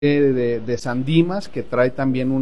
de Sandimas, que trae también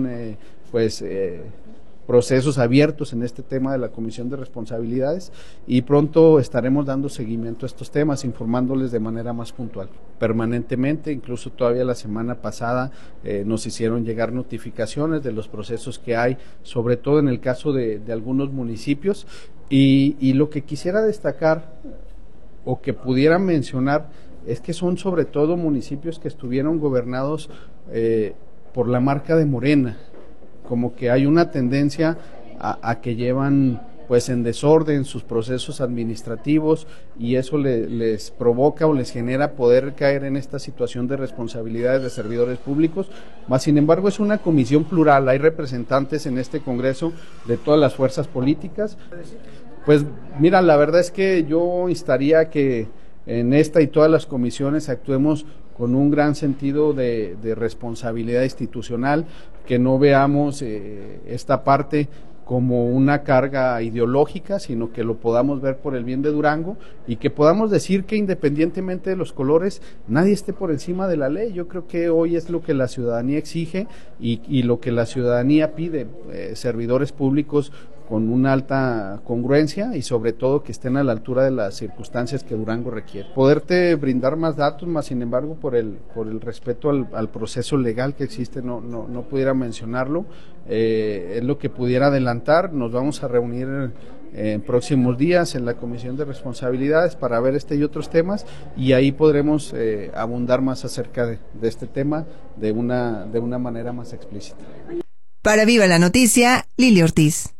procesos abiertos en este tema de la Comisión de Responsabilidades, y pronto estaremos dando seguimiento a estos temas, informándoles de manera más puntual, permanentemente. Incluso todavía la semana pasada nos hicieron llegar notificaciones de los procesos que hay, sobre todo en el caso de algunos municipios, y lo que quisiera destacar o que pudiera mencionar es que son sobre todo municipios que estuvieron gobernados por la marca de Morena, como que hay una tendencia a que llevan pues en desorden sus procesos administrativos, y eso les provoca o les genera poder caer en esta situación de responsabilidades de servidores públicos. Mas, sin embargo, es una comisión plural, hay representantes en este Congreso de todas las fuerzas políticas. Pues mira, la verdad es que yo instaría que en esta y todas las comisiones actuemos con un gran sentido de responsabilidad institucional, que no veamos esta parte como una carga ideológica, sino que lo podamos ver por el bien de Durango, y que podamos decir que independientemente de los colores, nadie esté por encima de la ley. Yo creo que hoy es lo que la ciudadanía exige y lo que la ciudadanía pide, servidores públicos con una alta congruencia y sobre todo que estén a la altura de las circunstancias que Durango requiere. Poderte brindar más datos, más sin embargo por el respeto al proceso legal que existe, no pudiera mencionarlo. Es lo que pudiera adelantar. Nos vamos a reunir en próximos días en la Comisión de Responsabilidades para ver este y otros temas, y ahí podremos abundar más acerca de este tema de una manera más explícita. Para Viva la Noticia, Lili Ortiz.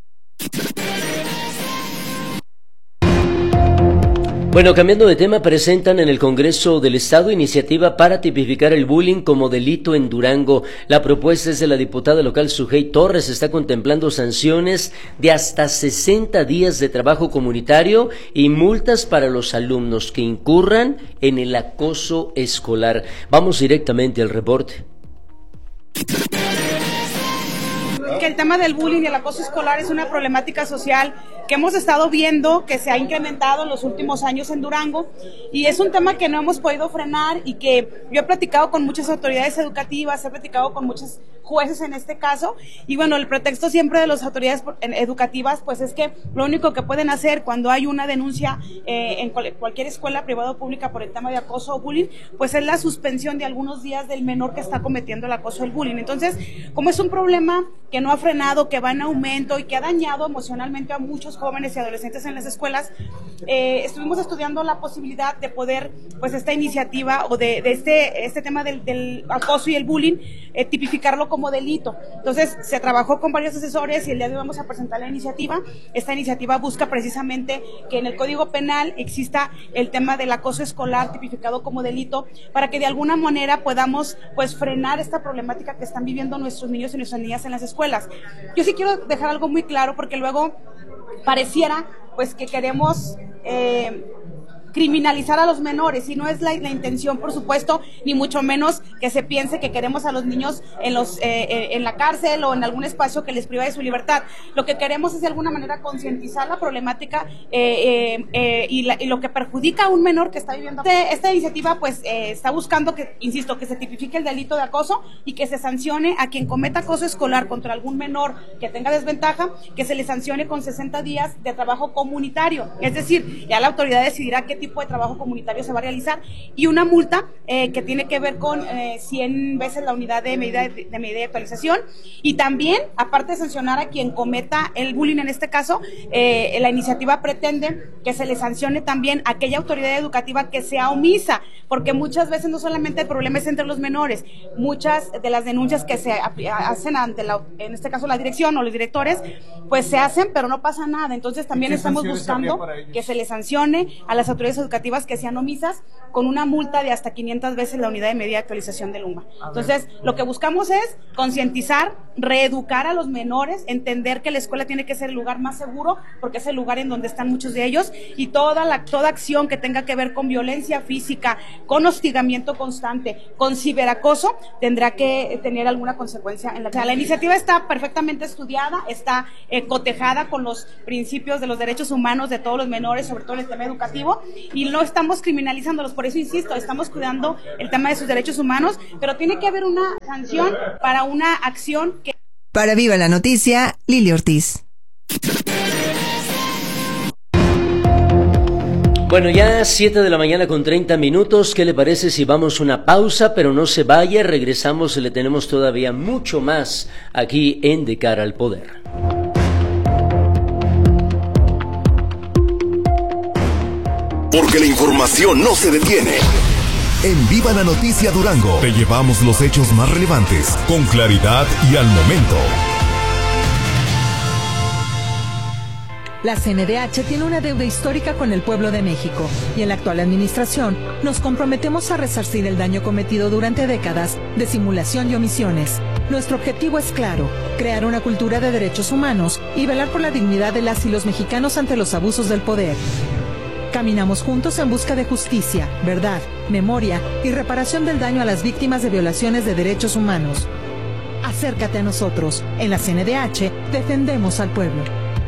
Bueno, cambiando de tema, presentan en el Congreso del Estado iniciativa para tipificar el bullying como delito en Durango. La propuesta es de la diputada local Sujei Torres. Está contemplando sanciones de hasta 60 días de trabajo comunitario y multas para los alumnos que incurran en el acoso escolar. Vamos directamente al reporte. Que el tema del bullying y el acoso escolar es una problemática social que hemos estado viendo que se ha incrementado en los últimos años en Durango, y es un tema que no hemos podido frenar, y que yo he platicado con muchas autoridades educativas, he platicado con muchos jueces en este caso, y bueno, el pretexto siempre de las autoridades educativas pues es que lo único que pueden hacer cuando hay una denuncia en cualquier escuela privada o pública por el tema de acoso o bullying, pues es la suspensión de algunos días del menor que está cometiendo el acoso o el bullying. Entonces, como es un problema que no ha frenado, que va en aumento y que ha dañado emocionalmente a muchos jóvenes y adolescentes en las escuelas, estuvimos estudiando la posibilidad de poder, pues esta iniciativa o de este tema del acoso y el bullying, tipificarlo como delito. Entonces se trabajó con varios asesores y el día de hoy vamos a presentar la iniciativa. Esta iniciativa busca precisamente que en el Código Penal exista el tema del acoso escolar tipificado como delito, para que de alguna manera podamos pues frenar esta problemática que están viviendo nuestros niños y nuestras niñas en las escuelas. Yo sí quiero dejar algo muy claro, porque luego pareciera pues que queremos criminalizar a los menores, y no es la intención, por supuesto, ni mucho menos que se piense que queremos a los niños en la cárcel o en algún espacio que les priva de su libertad. Lo que queremos es de alguna manera concientizar la problemática y lo que perjudica a un menor que está viviendo. Esta iniciativa pues está buscando que, insisto, que se tipifique el delito de acoso y que se sancione a quien cometa acoso escolar contra algún menor que tenga desventaja, que se le sancione con 60 días de trabajo comunitario. Es decir, ya la autoridad decidirá qué tipo de trabajo comunitario se va a realizar, y una multa que tiene que ver con 100 veces la unidad de medida de actualización. Y también, aparte de sancionar a quien cometa el bullying en este caso, la iniciativa pretende que se le sancione también a aquella autoridad educativa que sea omisa, porque muchas veces no solamente el problema es entre los menores, muchas de las denuncias que se hacen ante en este caso la dirección o los directores, pues se hacen pero no pasa nada. Entonces también estamos buscando que se le sancione a las autoridades educativas que sean omisas con una multa de hasta 500 veces la unidad de medida de actualización del UMA. Entonces, lo que buscamos es concientizar, reeducar a los menores, entender que la escuela tiene que ser el lugar más seguro, porque es el lugar en donde están muchos de ellos, y toda acción que tenga que ver con violencia física, con hostigamiento constante, con ciberacoso, tendrá que tener alguna consecuencia en la... O sea, la iniciativa está perfectamente estudiada, está cotejada con los principios de los derechos humanos de todos los menores, sobre todo en el tema educativo, y no estamos criminalizándolos, por eso insisto, estamos cuidando el tema de sus derechos humanos, pero tiene que haber una sanción para una acción que... Para Viva la Noticia, Lili Ortiz. Bueno, ya 7 de la mañana con 30 minutos. ¿Qué le parece si vamos una pausa? Pero no se vaya, regresamos, le tenemos todavía mucho más aquí en De Cara al Poder. Porque la información no se detiene. En Viva la Noticia Durango te llevamos los hechos más relevantes, con claridad y al momento. La CNDH tiene una deuda histórica con el pueblo de México y en la actual administración nos comprometemos a resarcir el daño cometido durante décadas de simulación y omisiones. Nuestro objetivo es claro, crear una cultura de derechos humanos y velar por la dignidad de las y los mexicanos ante los abusos del poder. Caminamos juntos en busca de justicia, verdad, memoria y reparación del daño a las víctimas de violaciones de derechos humanos. Acércate a nosotros. En la CNDH defendemos al pueblo.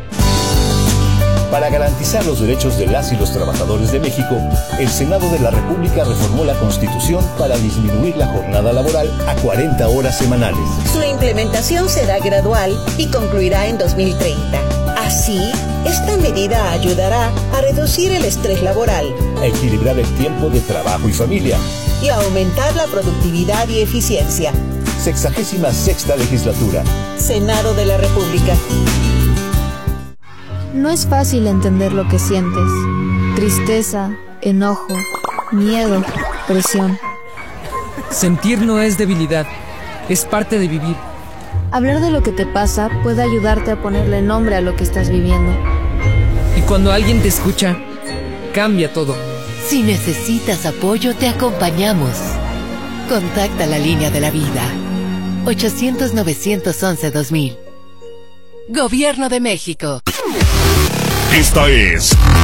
Para garantizar los derechos de las y los trabajadores de México, el Senado de la República reformó la Constitución para disminuir la jornada laboral a 40 horas semanales. Su implementación será gradual y concluirá en 2030. Así, esta medida ayudará a reducir el estrés laboral, a equilibrar el tiempo de trabajo y familia y a aumentar la productividad y eficiencia. 66ª legislatura. Senado de la República. No es fácil entender lo que sientes. Tristeza, enojo, miedo, presión. Sentir no es debilidad, es parte de vivir. Hablar de lo que te pasa puede ayudarte a ponerle nombre a lo que estás viviendo. Y cuando alguien te escucha, cambia todo. Si necesitas apoyo, te acompañamos. Contacta la línea de la vida. 800-911-2000. Gobierno de México. Esta es